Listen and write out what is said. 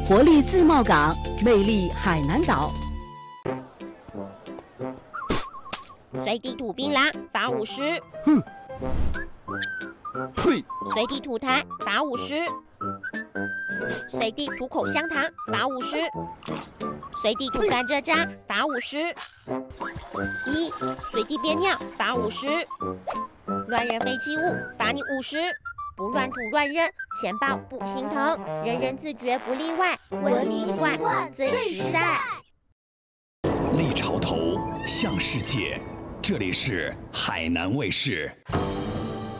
活力自贸港，魅力海南岛。 随地吐槟榔罚50。 哼。呸！ 随地吐痰罚50。随地吐口香糖罚50。随地吐甘蔗渣罚50。随地憋尿罚50。乱扔废弃物罚你50。不乱吐乱扔，钱包不心疼，人人自觉不例外，文明习惯最实在。 立潮头向世界，这里是海南卫视。